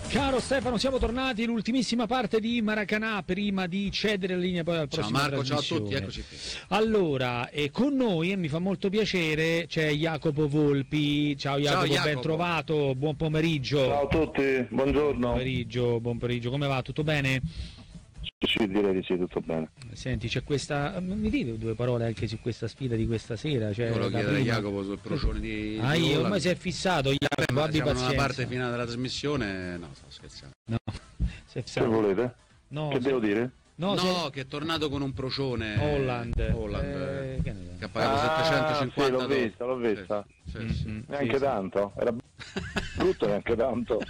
Caro Stefano, siamo tornati, l'ultimissima parte di Maracanã prima di cedere la linea poi al prossimo. Ciao Marco, ciao a tutti, eccoci qui. Allora, con noi, e mi fa molto piacere, c'è Jacopo Volpi. Ciao Jacopo, ben trovato, buon pomeriggio. Ciao a tutti, buongiorno. Buon pomeriggio, come va? Tutto bene? Sì, direi di sì, tutto bene. Senti, c'è questa. Mi dite due parole anche su questa sfida di questa sera? Cioè, volevo chiedere a Jacopo sul procione di. Io ormai si è fissato, Jacopo, abbi siamo pazienza. nella parte finale della trasmissione. No, sto scherzando. No. Che volete? No, che devo dire? No, che è tornato con un procione. Holland. Che ha pagato 750 sì, l'ho vista. Sì. Neanche tanto. Era brutto neanche tanto.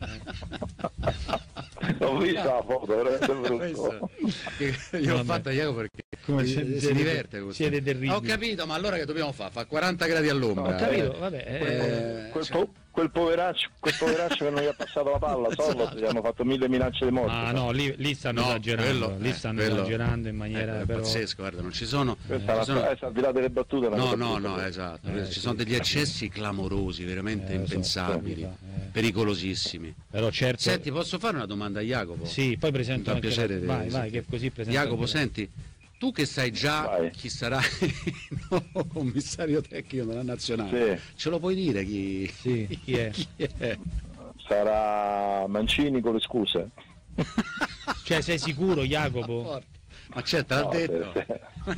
L'ho vista la foto, veramente brutto. Io l'ho fatta Jacopo perché si diverte così. Siete terribili. Ho capito, ma allora che dobbiamo fare? Fa 40 gradi all'ombra. Ho capito, vabbè. Quel poveraccio che non gli ha passato la palla, solo gli hanno fatto 1000 minacce di morte. Ah no, lì stanno esagerando, esagerando in maniera è però pazzesco, guarda, non ci sono. Al di là delle battute. No, esatto. Ci sono degli accessi clamorosi, veramente impensabili, pericolosissimi. Però certo. Senti, posso fare una domanda a Jacopo? Sì, poi presento anche piacere vai, che così presento. Jacopo, senti, tu che sai già chi sarà il nuovo commissario tecnico della nazionale, ce lo puoi dire chi? Sì, chi è? Sarà Mancini con le scuse. Cioè, sei sicuro, Jacopo? Ma certo, l'ha detto.